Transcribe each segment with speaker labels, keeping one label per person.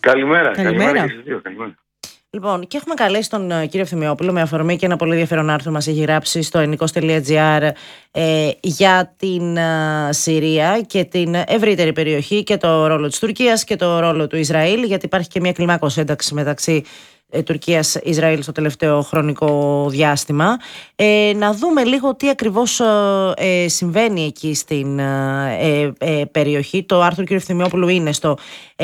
Speaker 1: Καλημέρα και
Speaker 2: Καλημέρα.
Speaker 1: στις δύο. Καλημέρα.
Speaker 2: Λοιπόν, και έχουμε καλέσει τον κύριο Ευθυμιόπουλο με αφορμή και ένα πολύ ενδιαφέρον άρθρο μας έχει γράψει στο ενικός.gr για την Συρία και την ευρύτερη περιοχή και το ρόλο της Τουρκίας και το ρόλο του Ισραήλ, γιατί υπάρχει και μια κλιμάκωση ένταξη μεταξύ Τουρκίας-Ισραήλ στο τελευταίο χρονικό διάστημα. Να δούμε λίγο τι ακριβώς συμβαίνει εκεί στην περιοχή. Το άρθρο του κ. Ευθυμιόπουλου είναι στο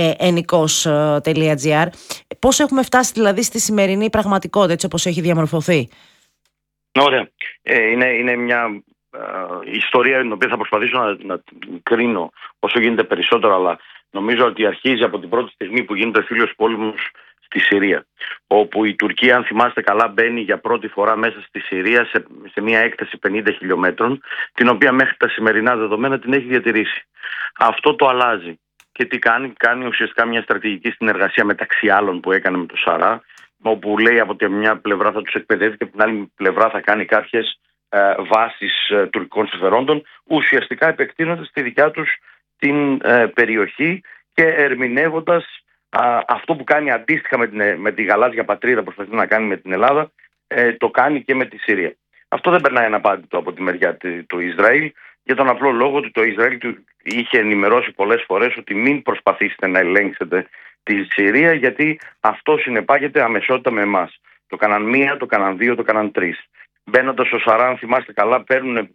Speaker 2: ενικός.gr. Πώς έχουμε φτάσει δηλαδή στη σημερινή πραγματικότητα, έτσι όπως έχει διαμορφωθεί?
Speaker 1: Ωραία. Είναι μια ιστορία την οποία θα προσπαθήσω να κρίνω όσο γίνεται περισσότερο, αλλά νομίζω ότι αρχίζει από την πρώτη στιγμή που γίνεται φίλος πόλεμος στη Συρία, όπου η Τουρκία, αν θυμάστε καλά, μπαίνει για πρώτη φορά μέσα στη Συρία σε μια έκταση 50 χιλιόμετρων, την οποία μέχρι τα σημερινά δεδομένα την έχει διατηρήσει. Αυτό το αλλάζει. Και τι κάνει? Κάνει ουσιαστικά μια στρατηγική συνεργασία μεταξύ άλλων που έκανε με το Σαρά, όπου λέει από τη μια πλευρά θα τους εκπαιδεύει και από την άλλη πλευρά θα κάνει κάποιες βάσεις τουρκικών συμφερόντων, ουσιαστικά επεκτείνοντας τη δικιά τους την περιοχή και ερμηνεύοντας αυτό που κάνει αντίστοιχα με τη γαλάζια πατρίδα, προσπαθεί να κάνει με την Ελλάδα, το κάνει και με τη Συρία. Αυτό δεν περνάει αναπάντητο από τη μεριά του Ισραήλ, για τον απλό λόγο ότι το Ισραήλ του είχε ενημερώσει πολλές φορές ότι μην προσπαθήσετε να ελέγξετε τη Συρία, γιατί αυτό συνεπάγεται αμεσότητα με εμάς. Το κάναν μία, το κάναν δύο, το κάναν τρεις. Μπαίνοντας στο Σαρά, αν θυμάστε καλά, παίρνουν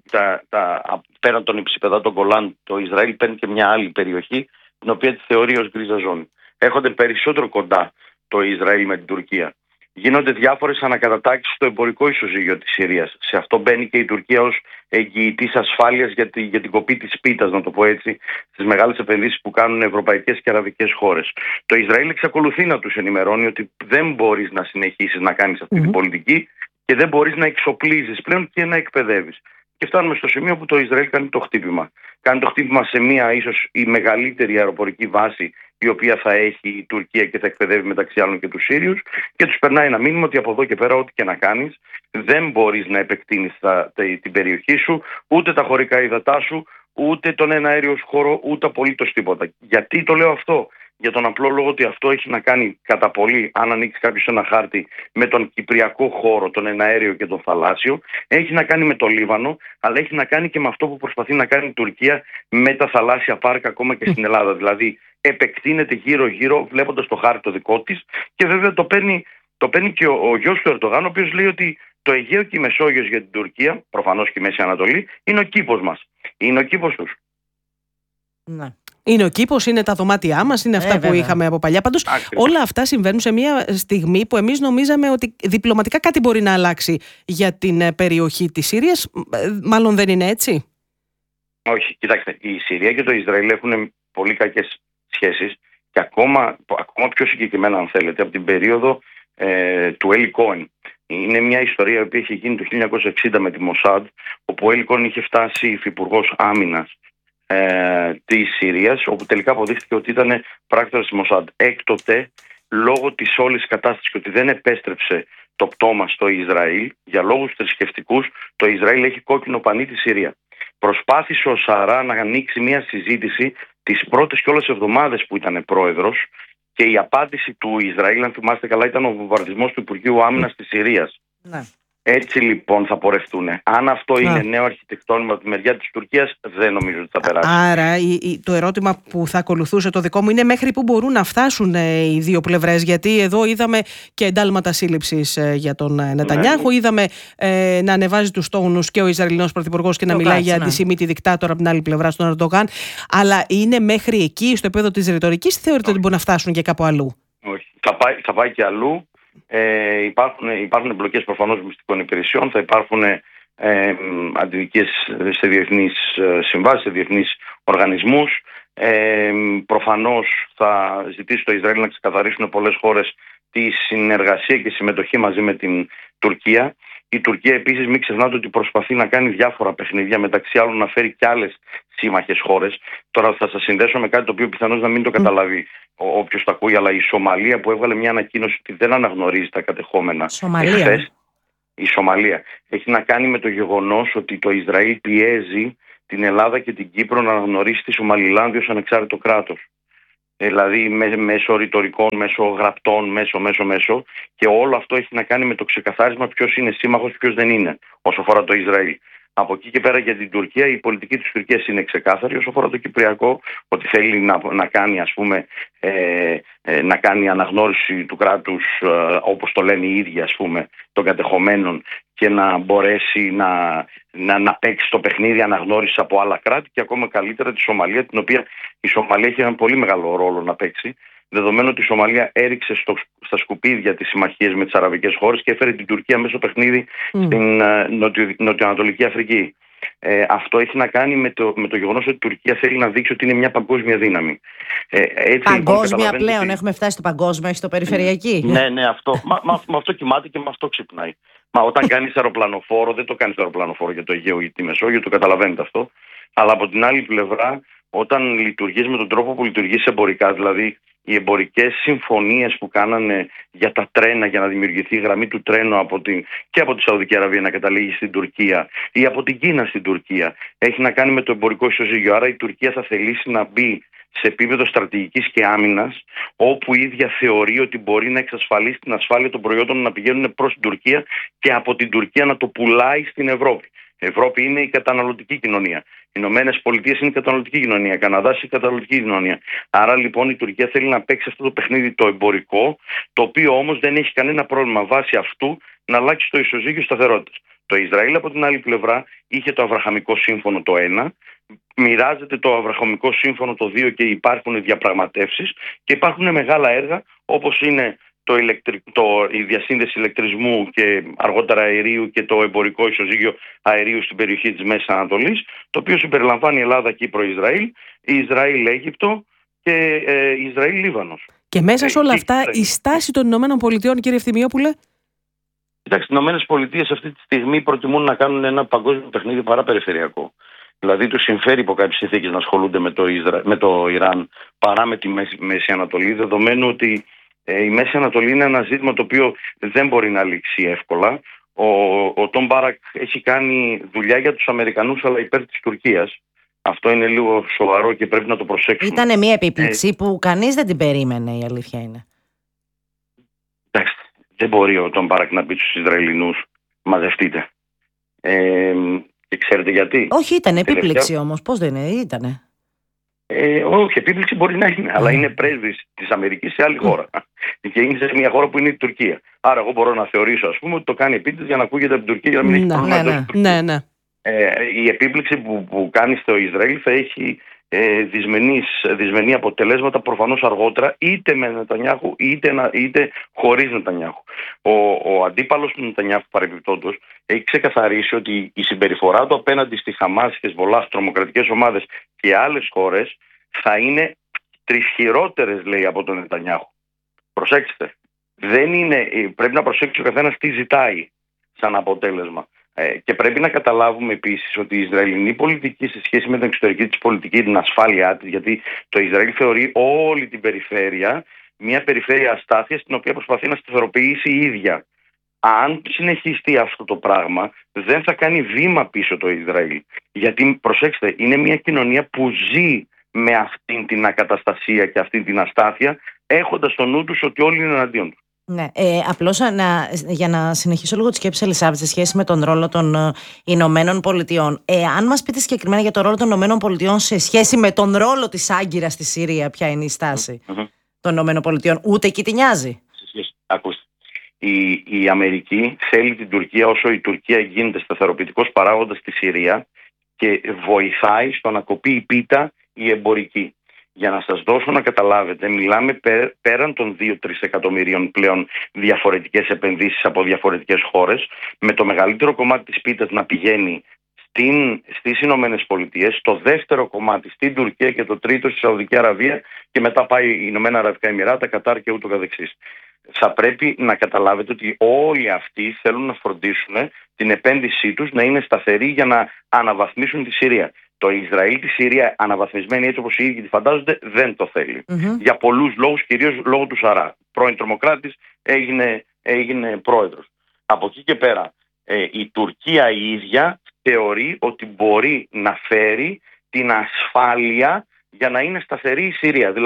Speaker 1: πέραν των υψηπεδάτων Γκολάν, το Ισραήλ παίρνει και μια άλλη περιοχή, την οποία τη θεωρεί ως γκρίζα ζώνη. Έρχονται περισσότερο κοντά το Ισραήλ με την Τουρκία. Γίνονται διάφορες ανακατατάξεις στο εμπορικό ισοζύγιο της Συρίας. Σε αυτό μπαίνει και η Τουρκία ως εγγυητής ασφάλειας για την κοπή της πίτας, να το πω έτσι, στις μεγάλες επενδύσεις που κάνουν ευρωπαϊκές και αραβικές χώρες. Το Ισραήλ εξακολουθεί να τους ενημερώνει ότι δεν μπορείς να συνεχίσεις να κάνεις αυτή την πολιτική και δεν μπορείς να εξοπλίζεις πλέον και να εκπαιδεύεις. Και φτάνουμε στο σημείο που το Ισραήλ κάνει το χτύπημα. Κάνει το χτύπημα σε μία ίσως η μεγαλύτερη αεροπορική βάση η οποία θα έχει η Τουρκία και θα εκπαιδεύει μεταξύ άλλων και τους Σύριους, και τους περνάει ένα μήνυμα ότι από εδώ και πέρα ό,τι και να κάνεις δεν μπορείς να επεκτείνεις την περιοχή σου, ούτε τα χωρικά υδατά σου, ούτε τον εναέριο χώρο, ούτε απολύτως τίποτα. Γιατί το λέω αυτό? Για τον απλό λόγο ότι αυτό έχει να κάνει κατά πολύ, αν ανοίξει κάποιος ένα χάρτη, με τον κυπριακό χώρο, τον εναέριο και τον θαλάσσιο, έχει να κάνει με το Λίβανο, αλλά έχει να κάνει και με αυτό που προσπαθεί να κάνει η Τουρκία με τα θαλάσσια πάρκα ακόμα και στην Ελλάδα. Δηλαδή επεκτείνεται γύρω-γύρω βλέποντας το χάρτη το δικό της, και βέβαια το παίρνει και ο γιος του Ερντογάν, ο οποίος λέει ότι το Αιγαίο και η Μεσόγειος για την Τουρκία, προφανώς και η Μέση Ανατολή, είναι ο κήπος μας. Είναι ο κήπος τους.
Speaker 2: Ναι.
Speaker 3: Είναι ο κήπος, είναι τα δωμάτια μας, είναι αυτά που είχαμε από παλιά. Πάντως όλα αυτά συμβαίνουν σε μια στιγμή που εμείς νομίζαμε ότι διπλωματικά κάτι μπορεί να αλλάξει για την περιοχή της Συρίας. Μάλλον δεν είναι έτσι?
Speaker 1: Όχι, κοιτάξτε, η Συρία και το Ισραήλ έχουν πολύ κακές σχέσεις, και ακόμα πιο συγκεκριμένα, αν θέλετε, από την περίοδο του Έλλη Κόεν. Είναι μια ιστορία που είχε γίνει το 1960 με τη Μοσάντ, όπου ο Έλλη Κόεν είχε φτάσει υφυπουργός άμυνας της Συρίας, όπου τελικά αποδείχθηκε ότι ήταν πράκτορας της Μοσάντ. Έκτοτε, λόγω της όλης κατάστασης και ότι δεν επέστρεψε το πτώμα στο Ισραήλ, για λόγους θρησκευτικούς, το Ισραήλ έχει κόκκινο πανί τη Συρία. Προσπάθησε ο Σαρά να ανοίξει μια συζήτηση τις πρώτες κιόλας εβδομάδες που ήταν πρόεδρος, και η απάντηση του Ισραήλ, αν θυμάστε καλά, ήταν ο βομβαρδισμός του Υπουργείου Άμυνας της Συρίας.
Speaker 2: Ναι.
Speaker 1: Έτσι λοιπόν θα πορευτούν. Αν αυτό είναι νέο αρχιτεκτόνημα από τη μεριά της Τουρκίας, δεν νομίζω ότι θα περάσει.
Speaker 3: Άρα το ερώτημα που θα ακολουθούσε το δικό μου είναι μέχρι πού μπορούν να φτάσουν οι δύο πλευρές. Γιατί εδώ είδαμε και εντάλματα σύλληψης για τον Νετανιάχου, είδαμε να ανεβάζει τους τόνους και ο Ισραηλινός πρωθυπουργός και να μιλάει για αντισημίτη δικτάτορα από την άλλη πλευρά στον Ερντογάν. Αλλά είναι μέχρι εκεί, στο επίπεδο της ρητορικής, θεωρείτε ότι μπορούν να φτάσουν και κάπου αλλού?
Speaker 1: Όχι. Θα πάει και αλλού. Υπάρχουν εμπλοκές προφανώς μυστικών υπηρεσιών, θα υπάρχουν αντιδικές σε διεθνείς συμβάσεις, σε διεθνείς οργανισμούς. Προφανώς θα ζητήσει το Ισραήλ να ξεκαθαρίσουν πολλές χώρες τη συνεργασία και συμμετοχή μαζί με την Τουρκία. Η Τουρκία επίσης, μην ξεχνάτε ότι προσπαθεί να κάνει διάφορα παιχνίδια, μεταξύ άλλων να φέρει και άλλες σύμμαχες χώρες. Τώρα θα σας συνδέσω με κάτι το οποίο πιθανώς να μην το καταλάβει όποιος το ακούει, αλλά η Σομαλία, που έβγαλε μια ανακοίνωση ότι δεν αναγνωρίζει τα κατεχόμενα εχθές, η Σομαλία, έχει να κάνει με το γεγονός ότι το Ισραήλ πιέζει την Ελλάδα και την Κύπρο να αναγνωρίσει τη Σομαλιλάνδη ως ανεξάρτητο κράτος. Δηλαδή μέσω ρητορικών, μέσω γραπτών, μέσω. Και όλο αυτό έχει να κάνει με το ξεκαθάρισμα ποιος είναι σύμμαχος, ποιος δεν είναι, όσο αφορά το Ισραήλ. Από εκεί και πέρα για την Τουρκία, η πολιτική της Τουρκίας είναι ξεκάθαρη όσο αφορά το Κυπριακό, ότι θέλει να κάνει, ας πούμε, να κάνει αναγνώριση του κράτους, όπως το λένε οι ίδιοι, ας πούμε, των κατεχομένων, και να μπορέσει να παίξει το παιχνίδι αναγνώριση από άλλα κράτη, και ακόμα καλύτερα τη Σομαλία, την οποία η Σομαλία έχει έναν πολύ μεγάλο ρόλο να παίξει, δεδομένου ότι η Σομαλία έριξε στα σκουπίδια τις συμμαχίες με τις αραβικές χώρες και έφερε την Τουρκία μέσω παιχνίδι στην νοτιοανατολική Αφρική. Αυτό έχει να κάνει με το γεγονός ότι η Τουρκία θέλει να δείξει ότι είναι μια παγκόσμια δύναμη.
Speaker 2: Παγκόσμια λοιπόν, πλέον, έχουμε φτάσει στο παγκόσμιο, έχει στο περιφερειακή.
Speaker 1: Ναι, αυτό. Με αυτό κοιμάται και με αυτό ξυπνάει. Μα όταν κάνεις αεροπλανοφόρο, δεν το κάνεις αεροπλανοφόρο για το Αιγαίο ή τη Μεσόγειο, το καταλαβαίνετε αυτό. Αλλά από την άλλη πλευρά, όταν λειτουργείς με τον τρόπο που λειτουργείς εμπορικά, δηλαδή οι εμπορικές συμφωνίες που κάνανε για τα τρένα, για να δημιουργηθεί η γραμμή του τρένου και από τη Σαουδική Αραβία να καταλήγει στην Τουρκία ή από την Κίνα στην Τουρκία, έχει να κάνει με το εμπορικό ισοζύγιο. Άρα η Τουρκία θα θελήσει να μπει σε επίπεδο στρατηγικής και άμυνας, όπου η ίδια θεωρεί ότι μπορεί να εξασφαλίσει την ασφάλεια των προϊόντων να πηγαίνουν προς την Τουρκία και από την Τουρκία να το πουλάει στην Ευρώπη. Η Ευρώπη είναι η καταναλωτική κοινωνία. Οι Ηνωμένες Πολιτείες είναι η καταναλωτική κοινωνία. Η Καναδάς είναι η καταναλωτική κοινωνία. Άρα λοιπόν η Τουρκία θέλει να παίξει αυτό το παιχνίδι το εμπορικό, το οποίο όμως δεν έχει κανένα πρόβλημα βάσει αυτού να αλλάξει το ισοζύγιο σταθερότητας. Το Ισραήλ από την άλλη πλευρά είχε το Αβραχαμικό Σύμφωνο το 1, μοιράζεται το Αβραχαμικό Σύμφωνο το 2 και υπάρχουν διαπραγματεύσεις και υπάρχουν μεγάλα έργα όπως είναι η διασύνδεση ηλεκτρισμού και αργότερα αερίου και το εμπορικό ισοζύγιο αερίου στην περιοχή της Μέσης Ανατολής, το οποίο συμπεριλαμβάνει Ελλάδα, Κύπρο, Ισραήλ, Αίγυπτο και Ισραήλ, Λίβανος.
Speaker 3: Και μέσα σε όλα αυτά η στάση των Ηνωμένων Πολιτειών, κύριε Ευθυμιόπουλε?
Speaker 1: Κοιτάξτε, οι Ηνωμένες Πολιτείες αυτή τη στιγμή προτιμούν να κάνουν ένα παγκόσμιο παιχνίδι παρά περιφερειακό. Δηλαδή τους συμφέρει υπό κάποιες συνθήκες να ασχολούνται με το Ιράν παρά με τη Μέση Ανατολή, δεδομένου ότι η Μέση Ανατολή είναι ένα ζήτημα το οποίο δεν μπορεί να λήξει εύκολα. Ο Τον Μπάρακ έχει κάνει δουλειά για τους Αμερικανούς αλλά υπέρ της Τουρκίας. Αυτό είναι λίγο σοβαρό και πρέπει να το προσέξουμε.
Speaker 2: Ήτανε μια επίπληξη που κανείς δεν την περίμενε, η αλήθεια είναι.
Speaker 1: Εντάξει, δεν μπορεί ο Τον Μπάρακ να πει στους Ισραηλινούς μαζευτείτε. Και ξέρετε γιατί?
Speaker 2: Όχι, ήταν επίπληξη όμως. Πώς δεν είναι, ήτανε?
Speaker 1: Όχι, επίπληξη μπορεί να είναι, αλλά είναι πρέσβης της Αμερικής σε άλλη χώρα. Και είναι σε μια χώρα που είναι η Τουρκία. Άρα, εγώ μπορώ να θεωρήσω, ας πούμε, ότι το κάνει επίτηδες για να ακούγεται από την Τουρκία, για να μην έχει πρόβλημα.
Speaker 3: Ναι.
Speaker 1: Η επίπληξη που κάνει στο Ισραήλ θα έχει δυσμενή αποτελέσματα προφανώς αργότερα, είτε με Νετανιάχου είτε χωρίς Νετανιάχου. Ο αντίπαλος του Νετανιάχου, παρεμπιπτόντως, έχει ξεκαθαρίσει ότι η συμπεριφορά του απέναντι στη Χαμάς, Χεσβολάχ, τρομοκρατικές ομάδες και άλλες χώρες θα είναι τρισχυρότερες, λέει, από τον Νετανιάχου. Προσέξτε. Πρέπει να προσέξει ο καθένας τι ζητάει σαν αποτέλεσμα. Και πρέπει να καταλάβουμε επίσης ότι η Ισραηλινή πολιτική σε σχέση με την εξωτερική της πολιτική, την ασφάλειά της, γιατί το Ισραήλ θεωρεί όλη την περιφέρεια μια περιφέρεια αστάθειας στην οποία προσπαθεί να σταθεροποιήσει η ίδια. Αν συνεχιστεί αυτό το πράγμα, δεν θα κάνει βήμα πίσω το Ισραήλ. Γιατί, προσέξτε, είναι μια κοινωνία που ζει με αυτήν την ακαταστασία και αυτήν την αστάθεια, έχοντας στο νου τους ότι όλοι είναι εναντίον τους.
Speaker 2: Ναι, απλώς για να συνεχίσω λίγο τη σκέψη, Ελισάβετ, σε σχέση με τον ρόλο των Ηνωμένων Πολιτειών. Αν μας πείτε συγκεκριμένα για τον ρόλο των Ηνωμένων Πολιτειών σε σχέση με τον ρόλο της Άγκυρας στη Συρία, ποια είναι η στάση των Ηνωμένων Πολιτειών? Ούτε εκεί τη νοιάζει.
Speaker 1: Ακούστε. Η Αμερική θέλει την Τουρκία όσο η Τουρκία γίνεται σταθεροποιητικός παράγοντας στη Συρία και βοηθάει στο να κοπεί η πίτα η εμπορική. Για να σας δώσω να καταλάβετε, μιλάμε πέραν των 2-3 εκατομμυρίων πλέον διαφορετικές επενδύσεις από διαφορετικές χώρες, με το μεγαλύτερο κομμάτι της πίτας να πηγαίνει στις Ηνωμένες Πολιτείες, το δεύτερο κομμάτι στην Τουρκία και το τρίτο στη Σαουδική Αραβία και μετά πάει οι Ηνωμένα Αραβικά Εμιράτα, Κατάρ και ούτω καθεξής. Θα πρέπει να καταλάβετε ότι όλοι αυτοί θέλουν να φροντίσουν την επένδυσή τους να είναι σταθερή για να αναβαθμίσουν τη Συρία. Το Ισραήλ τη Συρία αναβαθμισμένη έτσι όπως οι ίδιοι τη φαντάζονται δεν το θέλει. Για πολλούς λόγους, κυρίως λόγω του Σαρά. Πρώην τρομοκράτης, έγινε πρόεδρος. Από εκεί και πέρα η Τουρκία η ίδια θεωρεί ότι μπορεί να φέρει την ασφάλεια για να είναι σταθερή η Συρία. Δηλαδή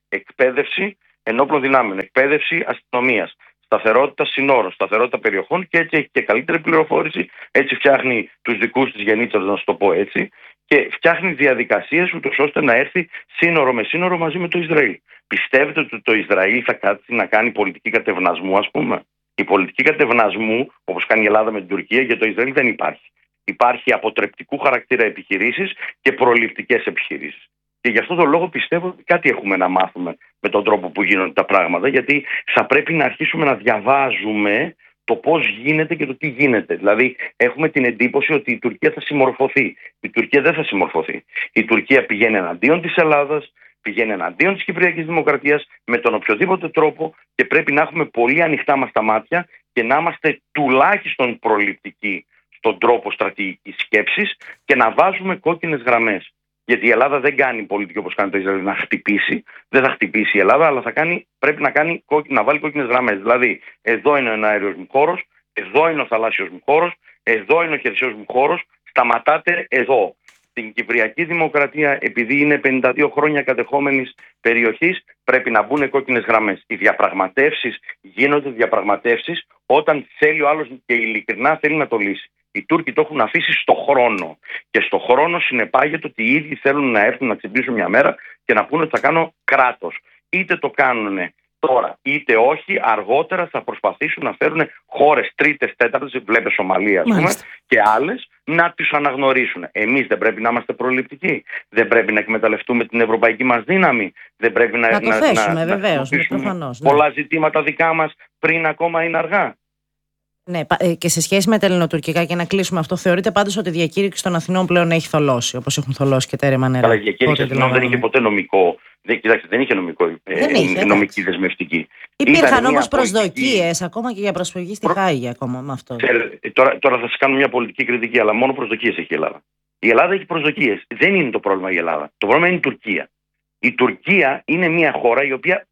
Speaker 1: εκπαίδευση ενόπλων δυνάμεων, εκπαίδευση αστυνομίας, σταθερότητα συνόρων, σταθερότητα περιοχών και έτσι έχει και καλύτερη πληροφόρηση. Έτσι φτιάχνει τους δικούς της γεννήτσαρους, να σου το πω έτσι, και φτιάχνει διαδικασίες ούτως ώστε να έρθει σύνορο με σύνορο μαζί με το Ισραήλ. Πιστεύετε ότι το Ισραήλ θα κάτσει να κάνει πολιτική κατευνασμού, ας πούμε? Η πολιτική κατευνασμού, όπως κάνει η Ελλάδα με την Τουρκία, για το Ισραήλ δεν υπάρχει. Υπάρχει αποτρεπτικού χαρακτήρα επιχειρήσεις και προληπτικές επιχειρήσεις. Και γι' αυτό τον λόγο πιστεύω ότι κάτι έχουμε να μάθουμε με τον τρόπο που γίνονται τα πράγματα, γιατί θα πρέπει να αρχίσουμε να διαβάζουμε το πώς γίνεται και το τι γίνεται. Δηλαδή, έχουμε την εντύπωση ότι η Τουρκία θα συμμορφωθεί. Η Τουρκία δεν θα συμμορφωθεί. Η Τουρκία πηγαίνει εναντίον της Ελλάδας, πηγαίνει εναντίον της Κυπριακής Δημοκρατίας με τον οποιοδήποτε τρόπο, και πρέπει να έχουμε πολύ ανοιχτά μας τα μάτια και να είμαστε τουλάχιστον προληπτικοί στον τρόπο στρατηγικής σκέψης και να βάζουμε κόκκινες γραμμές. Γιατί η Ελλάδα δεν κάνει πολιτική όπως κάνει το Ισραήλ να χτυπήσει. Δεν θα χτυπήσει η Ελλάδα, αλλά πρέπει να βάλει κόκκινες γραμμές. Δηλαδή, εδώ είναι ο εναέριος μου χώρος, εδώ είναι ο θαλάσσιος μου χώρος, εδώ είναι ο χερσαίος μου χώρος. Σταματάτε εδώ. Στην Κυπριακή Δημοκρατία, επειδή είναι 52 χρόνια κατεχόμενης περιοχής, πρέπει να μπουν κόκκινες γραμμές. Οι διαπραγματεύσεις γίνονται διαπραγματεύσεις όταν θέλει ο άλλος και ειλικρινά θέλει να το λύσει. Οι Τούρκοι το έχουν αφήσει στο χρόνο. Και στο χρόνο συνεπάγεται ότι οι ίδιοι θέλουν να έρθουν να ξυπνήσουν μια μέρα και να πούνε ότι θα κάνω κράτος. Είτε το κάνουν τώρα, είτε όχι, αργότερα θα προσπαθήσουν να φέρουν χώρες τρίτες, τέταρτες, βλέπε Σομαλία, ας πούμε, και άλλες, να τις αναγνωρίσουν. Εμείς δεν πρέπει να είμαστε προληπτικοί? Δεν πρέπει να εκμεταλλευτούμε την ευρωπαϊκή μας δύναμη? Δεν πρέπει να
Speaker 2: το θέσουμε, βεβαίως, προφανώς.
Speaker 1: Πολλά ζητήματα δικά μας πριν ακόμα είναι αργά?
Speaker 2: Ναι, και σε σχέση με τα ελληνοτουρκικά, και να κλείσουμε αυτό, θεωρείτε πάντως ότι η διακήρυξη των Αθηνών πλέον έχει θολώσει, όπως έχουν θολώσει και τα αίρεμα νερά?
Speaker 1: Καλά, η διακήρυξη των Αθηνών δεν είχε ποτέ νομικό. Κοιτάξτε, δεν είχε νομική δεσμευτική.
Speaker 2: Υπήρχαν όμως προσδοκίες, ακόμα και για προσφυγή στη Χάγη, ακόμα με αυτό.
Speaker 1: Τώρα θα σας κάνω μια πολιτική κριτική, αλλά μόνο προσδοκίες έχει η Ελλάδα. Η Ελλάδα έχει προσδοκίες. Δεν είναι το πρόβλημα η Ελλάδα. Το πρόβλημα είναι η Τουρκία. Η Τουρκία είναι μια χώρα η οποία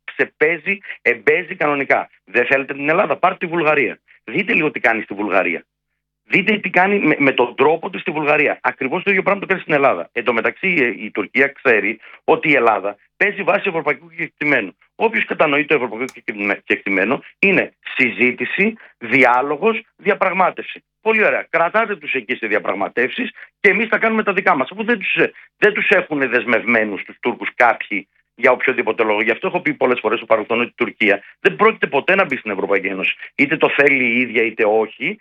Speaker 1: εμπέζει κανονικά. Δεν θέλετε την Ελλάδα? Πάρτε τη Βουλγαρία. Δείτε λίγο τι κάνει στη Βουλγαρία. Δείτε τι κάνει με τον τρόπο του στη Βουλγαρία. Ακριβώς το ίδιο πράγμα το κάνει στην Ελλάδα. Εν τω μεταξύ, η Τουρκία ξέρει ότι η Ελλάδα παίζει βάση ευρωπαϊκού κεκτημένου. Όποιος κατανοεί το ευρωπαϊκό κεκτημένο είναι συζήτηση, διάλογος, διαπραγμάτευση. Πολύ ωραία. Κρατάτε τους εκεί σε διαπραγματεύσεις και εμείς θα κάνουμε τα δικά μας. Αφού δεν τους έχουν δεσμευμένους τους Τούρκους κάποιοι για οποιοδήποτε λόγο. Γι' αυτό έχω πει πολλές φορές στο παρελθόν ότι η Τουρκία δεν πρόκειται ποτέ να μπει στην Ευρωπαϊκή Ένωση. Είτε το θέλει η ίδια είτε όχι,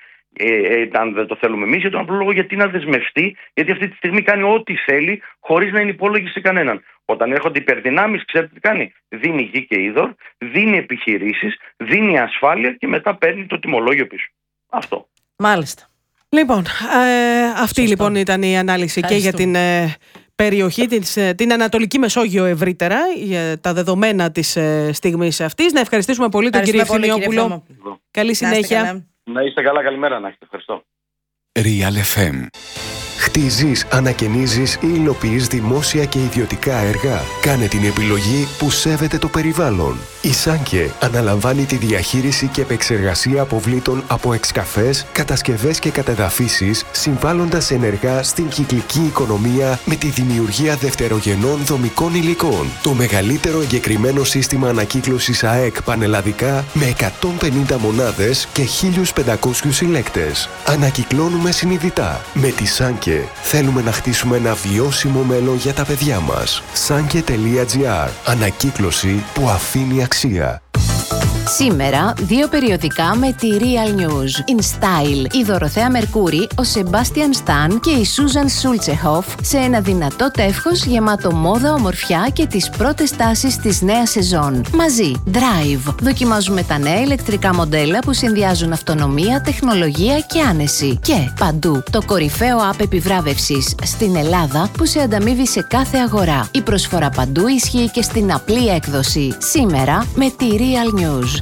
Speaker 1: αν δεν το θέλουμε εμείς, για τον απλό λόγο γιατί να δεσμευτεί, γιατί αυτή τη στιγμή κάνει ό,τι θέλει χωρίς να είναι υπόλογη σε κανέναν. Όταν έρχονται υπερδυνάμεις, ξέρετε τι κάνει? Δίνει γη και είδωρ, δίνει επιχειρήσεις, δίνει ασφάλεια και μετά παίρνει το τιμολόγιο πίσω. Αυτό.
Speaker 2: Μάλιστα.
Speaker 3: Λοιπόν, αυτή λοιπόν ήταν η ανάλυση και για την περιοχή, την Ανατολική Μεσόγειο ευρύτερα, για τα δεδομένα της στιγμής αυτής. Να ευχαριστήσουμε πολύ τον κύριο Ευθυμιόπουλο. Καλή συνέχεια.
Speaker 1: Να είστε καλά, καλημέρα να είστε. Ευχαριστώ.
Speaker 4: Real FM. Χτίζεις, ανακαινίζεις ή υλοποιείς δημόσια και ιδιωτικά έργα? Κάνε την επιλογή που σέβεται το περιβάλλον. Η Σάνκε αναλαμβάνει τη διαχείριση και επεξεργασία αποβλήτων από εξκαφές, κατασκευές και κατεδαφίσεις, συμβάλλοντας ενεργά στην κυκλική οικονομία με τη δημιουργία δευτερογενών δομικών υλικών. Το μεγαλύτερο εγκεκριμένο σύστημα ανακύκλωσης ΑΕΚ πανελλαδικά με 150 μονάδες και 1.500 συλλέκτες. Ανακυκλώνουμε συνειδητά. Με τη Σάνκε θέλουμε να χτίσουμε ένα βιώσιμο μέλλον για τα παιδιά μας. Sanke.gr. Ανακύκλωση που αφήνει αξία.
Speaker 5: Σήμερα, 2 περιοδικά με τη Real News. In Style, η Δωροθέα Μερκούρη, ο Σεμπάστιαν Σταν και η Σούζαν Σούλτσεχοφ σε ένα δυνατό τεύχος γεμάτο μόδα, ομορφιά και τις πρώτες τάσεις της νέας σεζόν. Μαζί, Drive. Δοκιμάζουμε τα νέα ηλεκτρικά μοντέλα που συνδυάζουν αυτονομία, τεχνολογία και άνεση. Και παντού, το κορυφαίο app επιβράβευσης στην Ελλάδα που σε ανταμείβει σε κάθε αγορά. Η προσφορά παντού ισχύει και στην απλή έκδοση. Σήμερα με τη Real News.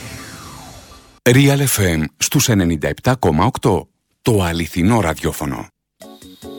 Speaker 4: Real FM στους 97,8. Το αληθινό ραδιόφωνο.